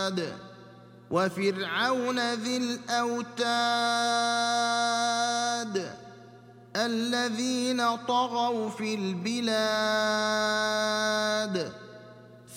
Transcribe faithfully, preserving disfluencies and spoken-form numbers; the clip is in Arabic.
العباد وفرعون ذي الأوتاد الذين طغوا في البلاد